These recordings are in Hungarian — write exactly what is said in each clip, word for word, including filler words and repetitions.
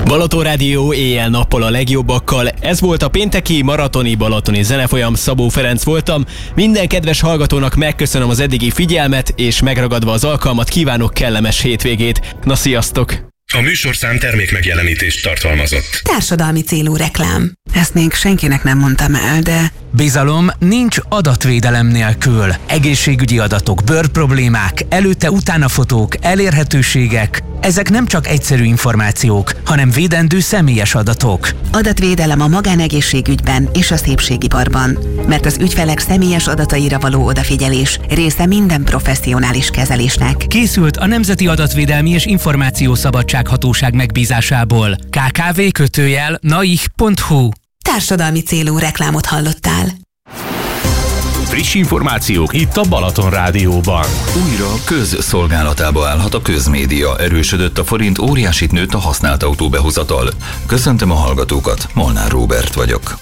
Balaton Rádió éjjel-nappal a legjobbakkal. Ez volt a pénteki maratoni balatoni zenefolyam. Szabó Ferenc voltam. Minden kedves hallgatónak megköszönöm az eddigi figyelmet, és megragadva az alkalmat kívánok kellemes hétvégét. Na, sziasztok! A műsorszám termékmegjelenítést tartalmazott. Társadalmi célú reklám. Ezt még senkinek nem mondtam el, de... Bizalom nincs adatvédelem nélkül. Egészségügyi adatok, bőrproblémák, előtte-utána fotók, elérhetőségek. Ezek nem csak egyszerű információk, hanem védendő személyes adatok. Adatvédelem a magánegészségügyben és a szépségiparban. Mert az ügyfelek személyes adataira való odafigyelés része minden professzionális kezelésnek. Készült a Nemzeti Adatvédelmi és Információszabadsághatóság megbízásából. ká ká vé kötőjel naih pont hu. Társadalmi célú reklámot hallottál. Friss információk itt a Balaton Rádióban. Újra közszolgálatába állhat a közmédia. Erősödött a forint, óriásit nőtt a használt autóbehozatal. Köszöntöm a hallgatókat, Molnár Róbert vagyok.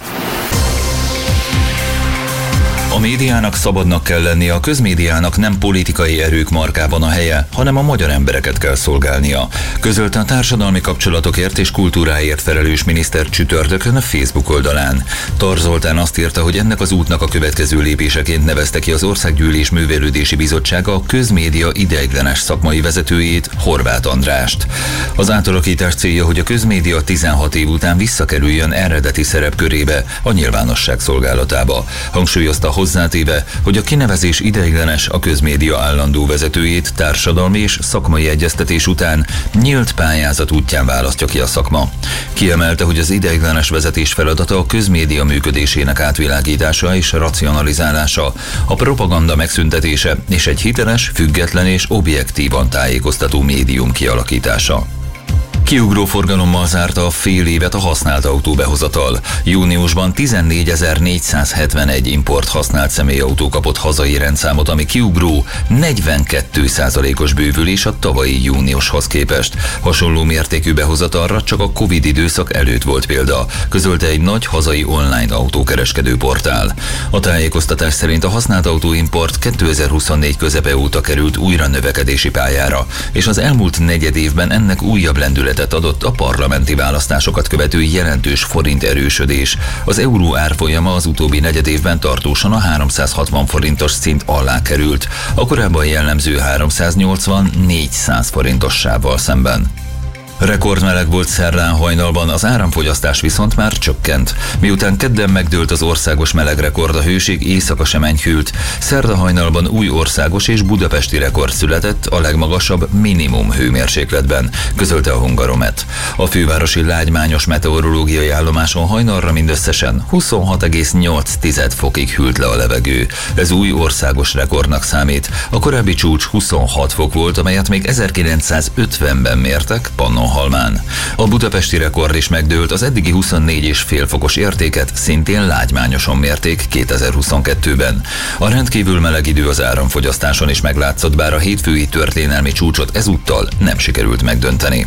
A médiának szabadnak kell lennie, a közmédiának nem politikai erők markában a helye, hanem a magyar embereket kell szolgálnia. Közölte a társadalmi kapcsolatokért és kultúráért felelős miniszter csütörtökön a Facebook oldalán. Tar Zoltán azt írta, hogy ennek az útnak a következő lépéseként nevezte ki az Országgyűlés Művelődési Bizottsága a közmédia ideiglenes szakmai vezetőjét, Horváth Andrást. Az átalakítás célja, hogy a közmédia tizenhat év után visszakerüljön eredeti szerepkörébe, a nyilvánosság szolgálatába. Hangsúlyozta hozzátéve, hogy a kinevezés ideiglenes, a közmédia állandó vezetőjét társadalmi és szakmai egyeztetés után nyílt pályázat útján választja ki a szakma. Kiemelte, hogy az ideiglenes vezetés feladata a közmédia működésének átvilágítása és racionalizálása, a propaganda megszüntetése és egy hiteles, független és objektívan tájékoztató médium kialakítása. Kiugró forgalommal zárta a fél évet a használt autóbehozatal. Júniusban tizennégyezer-négyszázhetvenegy import használt személyautó kapott hazai rendszámot, ami kiugró negyvenkét százalékos bővülés a tavalyi júniushoz képest. Hasonló mértékű behozatalra csak a Covid időszak előtt volt példa, közölte egy nagy hazai online autókereskedő portál. A tájékoztatás szerint a használt autóimport kétezer-huszonnégy közepe óta került újra növekedési pályára, és az elmúlt negyed évben ennek újabb lendületet adott a parlamenti választásokat követő jelentős forint erősödés. Az euró árfolyama az utóbbi negyed évben tartósan a háromszázhatvan forintos szint alá került, a korábban jellemző háromszáznyolcvan-négyszáz forintossával szemben. Rekordmeleg volt szerdán hajnalban, az áramfogyasztás viszont már csökkent. Miután kedden megdőlt az országos melegrekord, a hőség éjszaka sem enyhült. Szerda hajnalban új országos és budapesti rekord született a legmagasabb minimum hőmérsékletben, közölte a Hungaromet. A fővárosi lágymányos meteorológiai állomáson hajnalra mindösszesen huszonhat egész nyolc fokig hűlt le a levegő. Ez új országos rekordnak számít. A korábbi csúcs huszonhat fok volt, amelyet még ezerkilencszázötvenben mértek Pannonhalmán. A budapesti rekord is megdőlt, az eddigi huszonnégy egész öt fokos értéket szintén lágymányoson mérték kétezer-huszonkettőben. A rendkívül meleg idő az áramfogyasztáson is meglátszott, bár a hétfői történelmi csúcsot ezúttal nem sikerült megdönteni.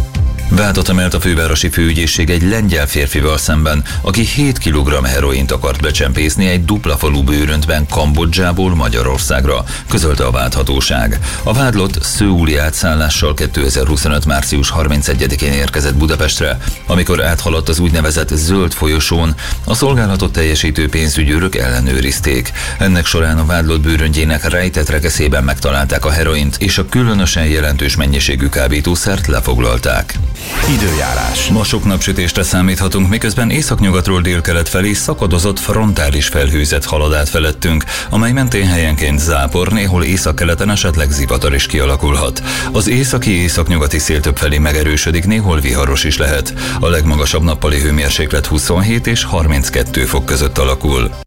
Vádat emelt a fővárosi főügyészség egy lengyel férfival szemben, aki hét kilogramm heroint akart becsempészni egy dupla falu bőröntben Kambodzsából Magyarországra, közölte a vádhatóság. A vádlott szöuli átszállással kétezer-huszonöt március harmincegyedikén érkezett Budapestre, amikor áthaladt az úgynevezett zöld folyosón, a szolgálatot teljesítő pénzügyőrök ellenőrizték. Ennek során a vádlott bőröntjének rejtett rekeszében megtalálták a heroint, és a különösen jelentős mennyiségű kábítószert lefoglalták. Időjárás. Ma sok napsütésre számíthatunk, miközben északnyugatról délkelet felé szakadozott frontális felhőzet halad át felettünk, amely mentén helyenként zápor, néhol északkeleten esetleg zivatar is kialakulhat. Az északi északnyugati szél többfelé megerősödik, néhol viharos is lehet. A legmagasabb nappali hőmérséklet huszonhét és harminckettő fok között alakul.